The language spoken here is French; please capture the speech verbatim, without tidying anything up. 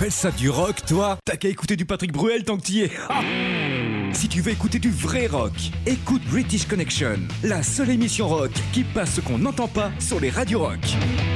T'appelles ça du rock, toi? T'as qu'à écouter du Patrick Bruel tant que t'y es. Si tu veux écouter du vrai rock, écoute British Connection, la seule émission rock qui passe ce qu'on n'entend pas sur les radios rock.